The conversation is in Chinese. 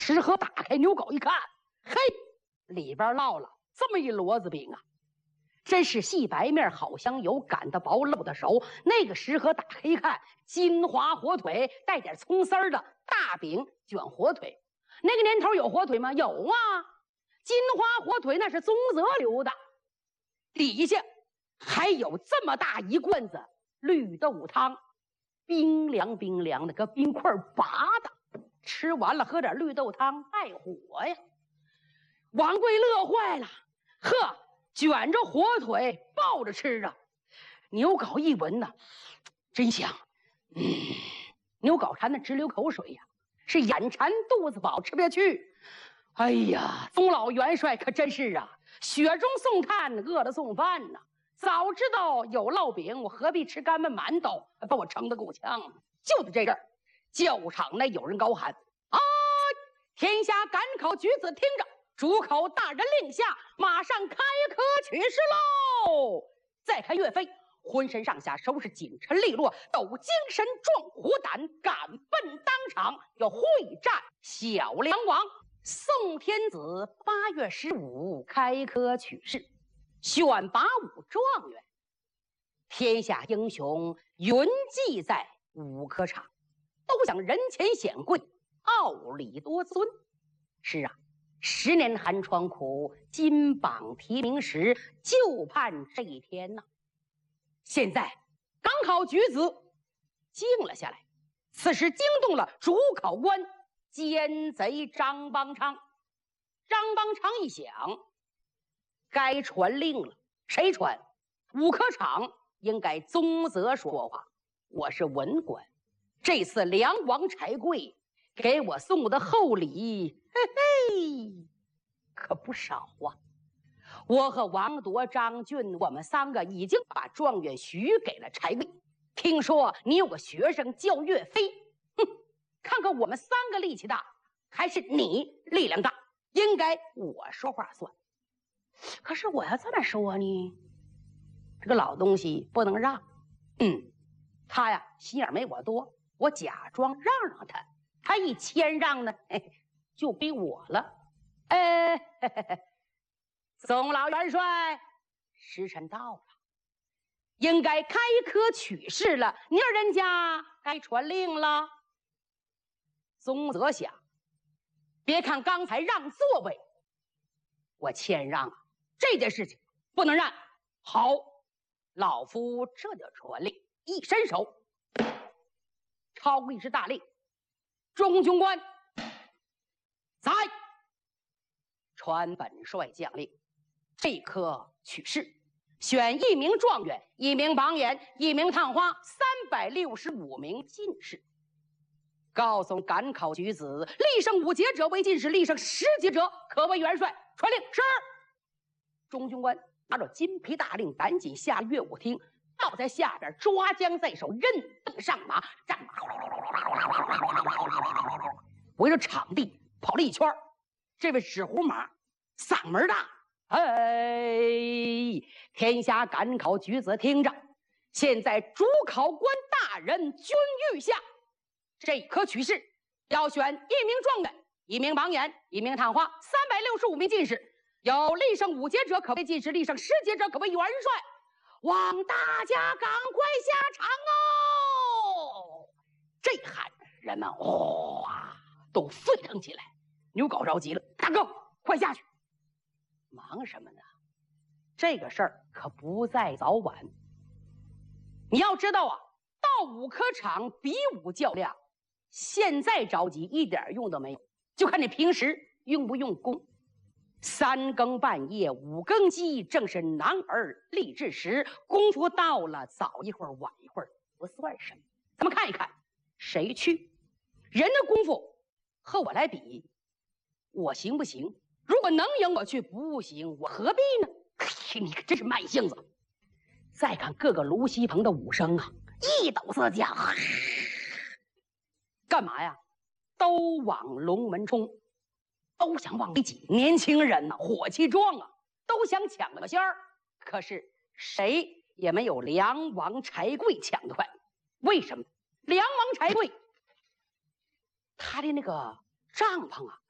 吃喝打开牛皋一看，嘿，里边落了这么一骡子饼啊！真是细白面好香油，擀得薄露得熟。那个食盒打开一看，金华火腿带点葱丝儿的大饼卷火腿。那个年头有火腿吗？有啊，金华火腿那是宗泽留的。底下还有这么大一罐子绿豆汤，冰凉冰凉的，搁冰块拔的。吃完了喝点绿豆汤败火呀。王贵乐坏了，呵，卷着火腿抱着吃啊。牛皋一闻呐，真香，牛皋馋得直流口水呀，是眼馋肚子饱吃不下去。哎呀，宗老元帅可真是啊，雪中送炭，饿了送饭呐。早知道有烙饼，我何必吃干焖馒头，把我撑得够呛。就在这阵儿，教场内有人高喊：“啊！天下赶考举子听着！主考大人令下，马上开科取士喽！”再看岳飞，浑身上下收拾紧陈利落，抖精神壮虎胆，赶奔当场要会战小梁王。宋天子8月15开科取士，选拔武状元。天下英雄云集在武科场，都想人前显贵，傲礼多尊。是啊，10年寒窗苦，金榜题名时，就盼这一天呐。现在刚考举子静了下来，此时惊动了主考官奸贼张邦昌。张邦昌一想，该传令了。谁传？武科场应该宗泽说话，我是文官。这次梁王柴贵给我送的厚礼，嘿嘿，可不少啊！我和王铎、张俊，我们3个已经把状元许给了柴贵。听说你有个学生叫岳飞，看看我们3个力气大，还是你力量大？应该我说话算。可是我要这么说呢，这个老东西不能让。他呀心眼没我多，我假装让让他，他一谦让呢，就归我了。宋老元帅，时辰到了，应该开科取士了，你让人家该传令了。宗泽想，别看刚才让座位，我谦让啊，这件事情不能让。好，老夫这就传令。一伸手，抄一支大令：中军官，在！传本帅将令，这科取士，选1名状元，1名榜眼，1名探花，365名进士。告诉赶考举子，立胜5节者为进士，立胜10节者可为元帅。传令是。中军官拿着金皮大令，赶紧下乐舞厅，倒在下边，抓将在手，任凳上马，战马围着场地跑了一圈。这位纸胡马嗓门大，天下赶考举子听着，现在主考官大人君谕下，这科取士要选1名状元，1名榜眼，1名探花，365名进士。有立胜5节者可为进士，立胜10节者可为元帅。望大家赶快下场哦！这喊人们哗都沸腾起来。牛皋着急了：“大哥，快下去！”忙什么呢？这个事儿可不在早晚。你要知道啊，到武科场比武较量，现在着急一点用都没有，就看你平时用不用功。3更半夜5更鸡，正是男儿立志时。功夫到了，早一会儿晚一会儿不算什么。咱们看一看谁去，人的功夫和我来比，我行不行？如果能赢我去，不行我何必呢？你可真是慢性子。再看各个卢锡鹏的武生啊，一抖四脚，干嘛呀？都往龙门冲，都想往里挤。年轻人呢，火气壮啊，都想抢个先儿。可是谁也没有梁王柴贵抢得快。为什么？梁王柴贵他的那个帐篷啊，